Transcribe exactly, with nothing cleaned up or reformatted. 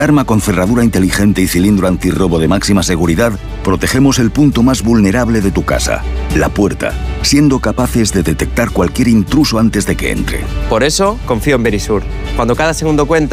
Arma con cerradura inteligente y cilindro antirrobo de máxima seguridad, protegemos el punto más vulnerable de tu casa, la puerta, siendo capaces de detectar cualquier intruso antes de que entre. Por eso, confío en Verisur. Cuando cada segundo cuenta,